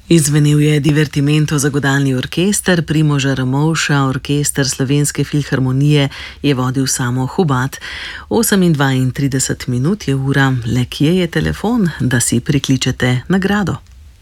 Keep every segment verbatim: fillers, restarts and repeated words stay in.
Izvenel je Divertimento za godalni orkester Primoža Ramovša, orkester Slovenske filharmonije je vodil Samo Hubat. osem in dvaintrideset minut je ura, le kje je telefon, da si prikličete nagrado?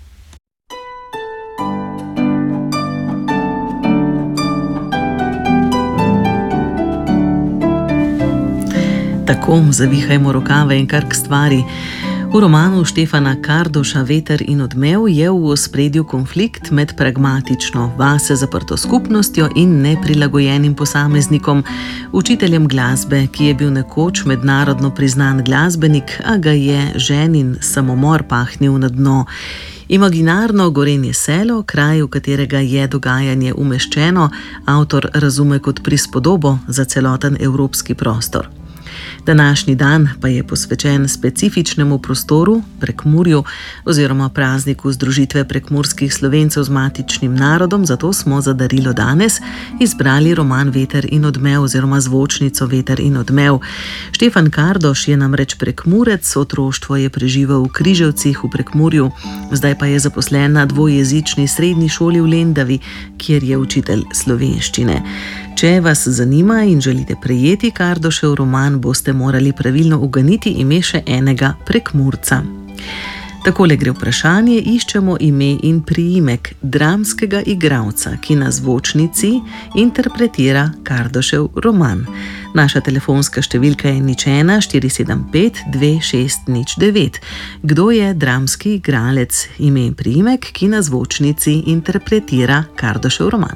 Tako, zavihajmo rokave in kar k stvari. V romanu Štefana Kardoša Veter in odmev je v ospredju konflikt med pragmatično, vase zaprto skupnostjo in neprilagojenim posameznikom, učiteljem glasbe, ki je bil nekoč mednarodno priznan glasbenik, a ga je ženin samomor pahnil na dno. Imaginarno Gorenje selo, kraj, v katerega je dogajanje umeščeno, avtor razume kot prispodobo za celoten evropski prostor. Današnji dan pa je posvečen specifičnemu prostoru, Prekmurju, oziroma prazniku združitve prekmurskih Slovencev z matičnim narodom, zato smo za darilo danes izbrali roman Veter in odmev oziroma zvočnico Veter in odmev. Štefan Kardoš je namreč Prekmurec, otroštvo je preživel v Križevcih v Prekmurju, zdaj pa je zaposlen na dvojezični srednji šoli v Lendavi, kjer je učitelj slovenščine. Če vas zanima in želite prejeti Kardošev roman, boste morali pravilno uganiti ime še enega Prekmurca. Takole gre vprašanje, iščemo ime in priimek dramskega igralca, ki na zvočnici interpretira Kardošev roman. Naša telefonska številka je nič ena štiri sedem pet dve šest nič devet. Kdo je dramski igralec, ime in priimek, ki na zvočnici interpretira Kardošev roman?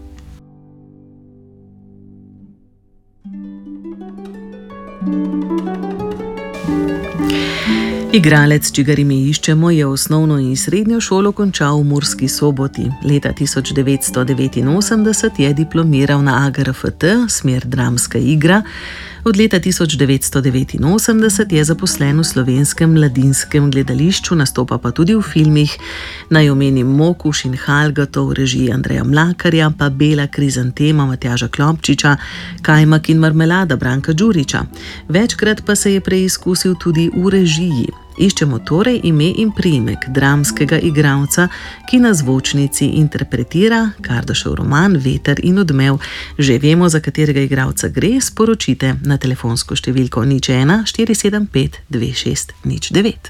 Igralec, čigar ime iščemo, je osnovno in srednjo šolo končal v Murski Soboti. Leta tisoč devetsto devetinosemdeset je diplomiral na A G R F T, smer dramska igra. Od leta tisoč devetsto devetinosemdeset je zaposlen v Slovenskem mladinskem gledališču, nastopa pa tudi v filmih. Naj omenim Mokuš in Halgato v režiji Andreja Mlakarja, pa Bela krizantema Matjaža Klopčiča, Kajmak in marmelada Branka Đurića. Večkrat pa se je preizkusil tudi v režiji. Iščemo torej ime in priimek dramskega igralca, ki na zvočnici interpretira Kardošev roman Veter in odmev. Že vemo, za katerega igralca gre, sporočite na telefonsko številko nič ena štiri sedem pet dve šest nič devet.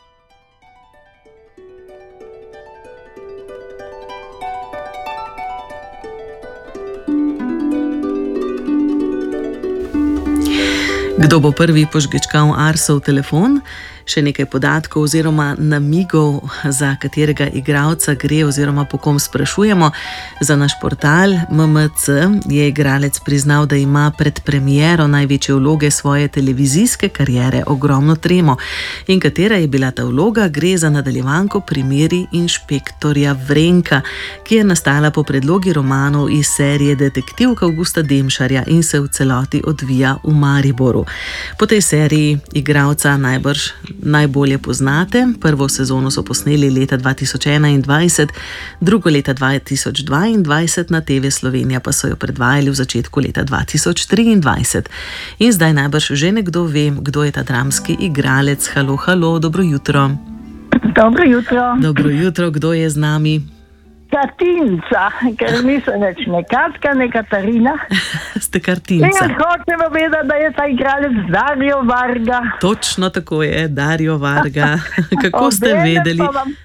Kdo bo prvi požgečkal Arsov telefon? Še nekaj podatkov oziroma namigov, za katerega igralca gre oziroma po kom sprašujemo. Za naš portal M M C je igralec priznal, da ima pred premiero največje vloge svoje televizijske kariere ogromno tremo. In katera je bila ta vloga? Gre za nadaljevanko Primeri inšpektorja Vrenka, ki je nastala po predlogi romanov iz serije Detektivka Avgusta Demšarja in se v celoti odvija v Mariboru. Po tej seriji igralca najbrž najbolje poznate. Prvo sezono so posneli leta dva tisoč enaindvajset, drugo leta dva tisoč dvaindvajset, na T V Slovenija pa so jo predvajali v začetku leta dva tisoč triindvajset. In zdaj najbrž že nekdo ve, kdo je ta dramski igralec. Halo, halo, dobro jutro. Dobro jutro. Dobro jutro, kdo je z nami? Katinca, ker nisem več ne Katka, ne Katarina. Ste Katinca. In hočem povedati, da je ta igralec Dario Varga. Točno tako je, Dario Varga. Kako ste vedeli?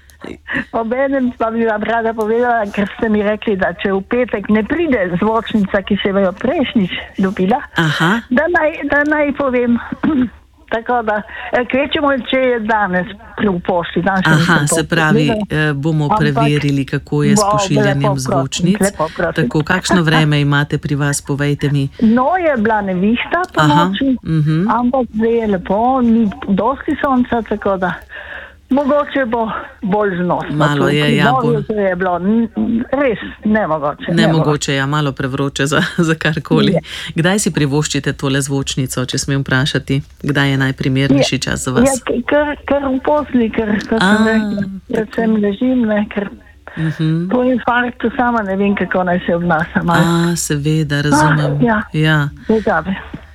Obenem pa bi vam rada povedala, ker ste mi rekli, da če v petek ne pride zvočnica, ki se jo prejšnjič dobila, Aha. da naj, da naj povem. Tako da, kvečemo, če je danes v pošti. Aha, se pravi, bomo preverili, kako je s pošiljanjem zvočnic. Tako, kakšno vreme imate pri vas, povejte mi. No, je bila nevihta po noči, uh-huh. ampak zdaj je lepo, ni dosti sonca, tako da mogoče bo bolj znosno. Malo je, ja. Bolj je bilo res nemogoče. Nemogoče, ja, malo prevroče za, za karkoli. Je. Kdaj si privoščite tole zvočnico, če smem vprašati? Kdaj je najprimernejši je, čas za vas? Ja, ker, ker v posli, ker predvsem ležim, ne, ker uh-huh. po infarktu sama ne vem, kako naj se obnasa. A, seveda, razumem. Ah, ja, ja. Vedave.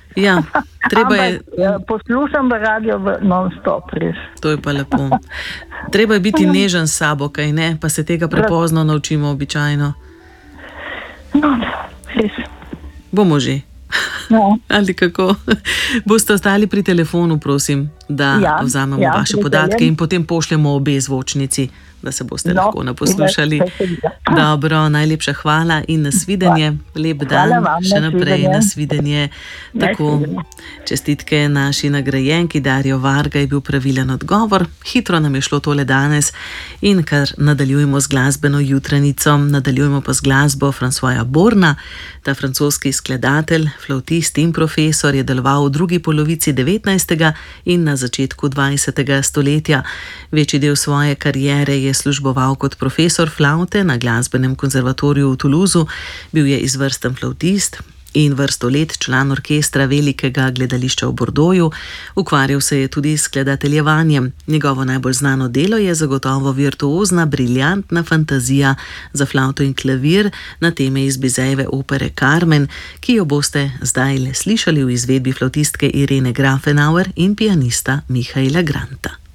Ja, treba je... Ampak, poslušam radio non-stop, res. To je pa lepo. Treba je biti nežen s sabo, kaj ne? Pa se tega prepozno naučimo običajno. No, res. Bomo že. No. Ali kako? Boste ostali pri telefonu, prosim, da ja, vzamemo ja, vaše podatke in potem pošljemo obe zvočnici, da se boste no, lahko naposlušali. Dobro, najlepša hvala in nasvidenje. Lep dan, vam, še naprej nasvidenje. Tako, čestitke naši nagrajenki Darjo Varga je bil pravilen odgovor. Hitro nam je šlo tole danes in kar nadaljujemo z glasbeno jutranico, nadaljujemo pa z glasbo Françoisa Borna. Ta francoski skladatelj, flavtist in profesor je deloval v drugi polovici devetnajstega in na začetku dvajsetega stoletja. Večji del svoje kariere je služboval kot profesor flavte na glasbenem konzervatoriju v Toulouseu, bil je izvrsten flavtist in vrsto let član orkestra velikega gledališča v Bordeauxu, ukvarjal se je tudi s skladateljevanjem. Njegovo najbolj znano delo je zagotovo virtuozna, briljantna fantazija za flavto in klavir na teme iz Bizejeve opere Carmen, ki jo boste zdaj le slišali v izvedbi flavtistke Irene Grafenauer in pianista Michaela Granta.